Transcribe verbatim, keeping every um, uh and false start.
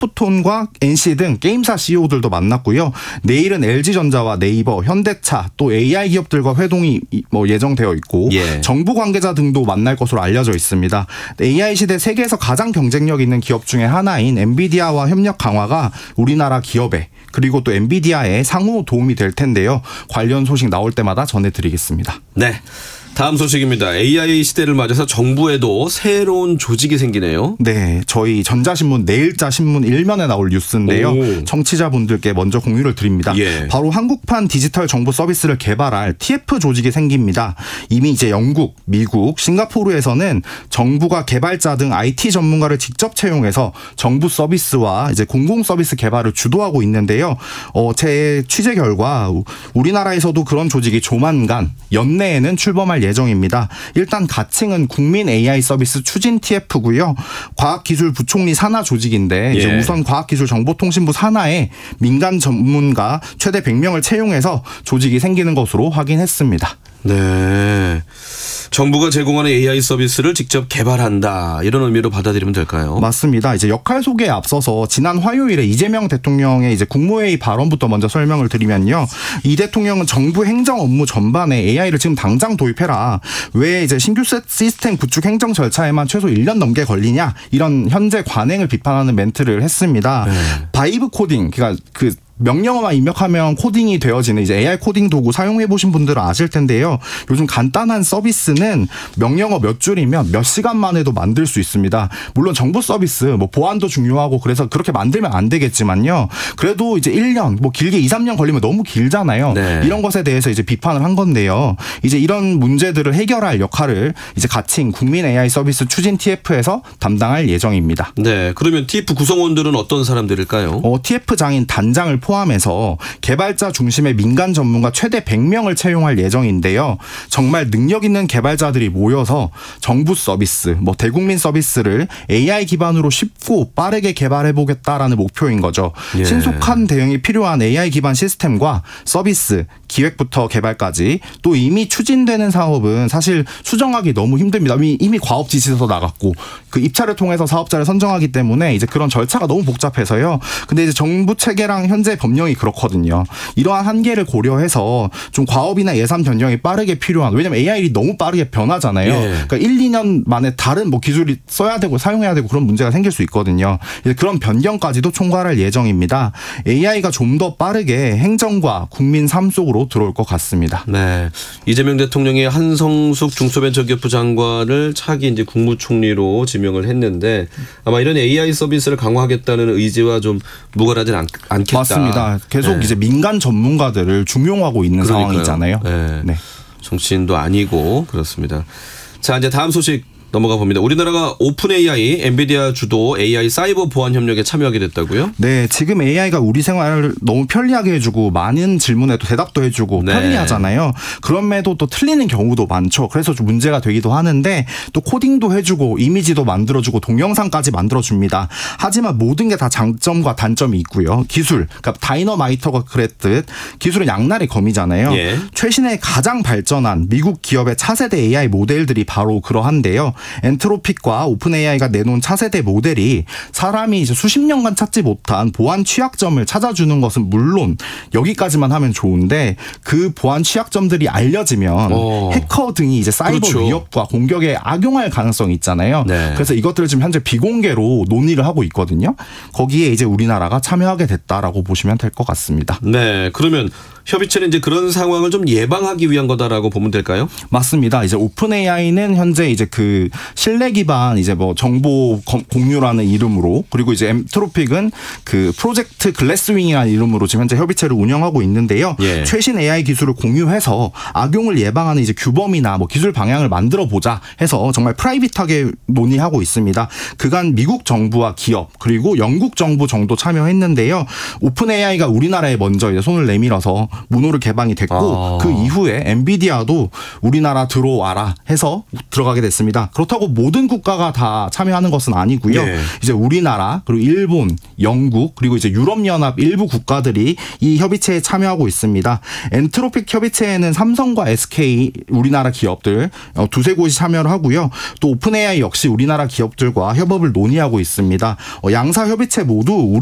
탑부톤과 엔씨 등 게임사 씨이오들도 만났고요. 내일은 엘지전자와 네이버, 현대차 또 에이아이 기업들과 회동이 뭐 예정되어 있고 예. 정부 관계자 등도 만날 것으로 알려져 있습니다. 에이아이 시대 세계에서 가장 경쟁력 있는 기업 중에 하나인 엔비디아와 협력 강화가 우리나라 기업에 그리고 또 엔비디아에 상호 도움이 될 텐데요. 관련 소식 나올 때마다 전해드리겠습니다. 네. 다음 소식입니다. 에이아이 시대를 맞아서 정부에도 새로운 조직이 생기네요. 네. 저희 전자신문 내일자 신문 일면에 나올 뉴스인데요. 오. 청취자분들께 먼저 공유를 드립니다. 예. 바로 한국판 디지털 정보 서비스를 개발할 티에프 조직이 생깁니다. 이미 이제 영국, 미국, 싱가포르에서는 정부가 개발자 등 아이티 전문가를 직접 채용해서 정부 서비스와 이제 공공 서비스 개발을 주도하고 있는데요. 어, 제 취재 결과 우리나라에서도 그런 조직이 조만간 연내에는 출범할 예정입니다. 일단 가칭은 국민 에이아이 서비스 추진 티에프고요. 과학기술부총리 산하 조직인데 예. 이제 우선 과학기술정보통신부 산하에 민간 전문가 최대 백 명을 채용해서 조직이 생기는 것으로 확인했습니다. 네. 정부가 제공하는 에이아이 서비스를 직접 개발한다. 이런 의미로 받아들이면 될까요? 맞습니다. 이제 역할 소개에 앞서서 지난 화요일에 이재명 대통령의 이제 국무회의 발언부터 먼저 설명을 드리면요. 이 대통령은 정부 행정 업무 전반에 에이아이를 지금 당장 도입해라. 왜 이제 신규 시스템 구축 행정 절차에만 최소 일 년 넘게 걸리냐. 이런 현재 관행을 비판하는 멘트를 했습니다. 네. 바이브 코딩, 그러니까 그 명령어만 입력하면 코딩이 되어지는 이제 에이아이 코딩 도구 사용해 보신 분들은 아실 텐데요. 요즘 간단한 서비스는 명령어 몇 줄이면 몇 시간 만에도 만들 수 있습니다. 물론 정부 서비스 뭐 보안도 중요하고 그래서 그렇게 만들면 안 되겠지만요. 그래도 이제 일 년 뭐 길게 이, 삼 년 걸리면 너무 길잖아요. 네. 이런 것에 대해서 이제 비판을 한 건데요. 이제 이런 문제들을 해결할 역할을 이제 가칭 국민 에이아이 서비스 추진 티에프에서 담당할 예정입니다. 네. 그러면 티에프 구성원들은 어떤 사람들일까요? 어, 티에프장인 단장을 포함해서 개발자 중심의 민간 전문가 최대 백 명을 채용할 예정인데요. 정말 능력 있는 개발자들이 모여서 정부 서비스, 뭐 대국민 서비스를 에이아이 기반으로 쉽고 빠르게 개발해보겠다라는 목표인 거죠. 예. 신속한 대응이 필요한 에이아이 기반 시스템과 서비스, 기획부터 개발까지 또 이미 추진되는 사업은 사실 수정하기 너무 힘듭니다. 이미, 이미 과업 지시서 나갔고 그 입찰을 통해서 사업자를 선정하기 때문에 이제 그런 절차가 너무 복잡해서요. 근데 이제 정부 체계랑 현재 법령이 그렇거든요. 이러한 한계를 고려해서 좀 과업이나 예산 변경이 빠르게 필요한, 왜냐하면 에이아이가 너무 빠르게 변하잖아요. 예. 그러니까 일, 이 년 만에 다른 뭐 기술이 써야 되고 사용해야 되고 그런 문제가 생길 수 있거든요. 그런 변경까지도 총괄할 예정입니다. 에이아이가 좀 더 빠르게 행정과 국민 삶 속으로 들어올 것 같습니다. 네, 이재명 대통령이 한성숙 중소벤처기업부 장관을 차기 이제 국무총리로 지명을 했는데 아마 이런 에이아이 서비스를 강화하겠다는 의지와 좀 무관하진 않, 않겠다. 맞습니다. 계속 네. 이제 민간 전문가들을 중용하고 있는 그러니까요. 상황이잖아요. 네. 네. 정치인도 아니고 그렇습니다. 자, 이제 다음 소식 넘어가 봅니다. 우리나라가 오픈 에이아이, 엔비디아 주도 에이아이 사이버 보안 협력에 참여하게 됐다고요? 네, 지금 에이아이가 우리 생활을 너무 편리하게 해주고 많은 질문에도 대답도 해주고 네. 편리하잖아요. 그럼에도 또 틀리는 경우도 많죠. 그래서 좀 문제가 되기도 하는데 또 코딩도 해주고 이미지도 만들어주고 동영상까지 만들어줍니다. 하지만 모든 게 다 장점과 단점이 있고요. 기술, 그러니까 다이너마이터가 그랬듯 기술은 양날의 검이잖아요. 예. 최신의 가장 발전한 미국 기업의 차세대 에이아이 모델들이 바로 그러한데요. 엔트로픽과 오픈에이아이가 내놓은 차세대 모델이 사람이 이제 수십 년간 찾지 못한 보안 취약점을 찾아주는 것은 물론 여기까지만 하면 좋은데 그 보안 취약점들이 알려지면 오. 해커 등이 이제 사이버 그렇죠. 위협과 공격에 악용할 가능성이 있잖아요. 네. 그래서 이것들을 지금 현재 비공개로 논의를 하고 있거든요. 거기에 이제 우리나라가 참여하게 됐다라고 보시면 될 것 같습니다. 네, 그러면 협의체는 이제 그런 상황을 좀 예방하기 위한 거다라고 보면 될까요? 맞습니다. 이제 오픈에이아이는 현재 이제 그 신뢰 기반 이제 뭐 정보 공유라는 이름으로, 그리고 이제 엔트로픽은 그 프로젝트 글래스윙이라는 이름으로 지금 현재 협의체를 운영하고 있는데요. 예. 최신 에이아이 기술을 공유해서 악용을 예방하는 이제 규범이나 뭐 기술 방향을 만들어 보자 해서 정말 프라이빗하게 논의하고 있습니다. 그간 미국 정부와 기업 그리고 영국 정부 정도 참여했는데요. 오픈에이아이가 우리나라에 먼저 이제 손을 내밀어서 문호를 개방이 됐고 아. 그 이후에 엔비디아도 우리나라 들어와라 해서 들어가게 됐습니다. 그렇다고 모든 국가가 다 참여하는 것은 아니고요. 예. 이제 우리나라 그리고 일본, 영국 그리고 이제 유럽연합 일부 국가들이 이 협의체에 참여하고 있습니다. 엔트로픽 협의체에는 삼성과 에스케이 우리나라 기업들 두세 곳이 참여를 하고요. 또 오픈에이아이 역시 우리나라 기업들과 협업을 논의하고 있습니다. 양사 협의체 모두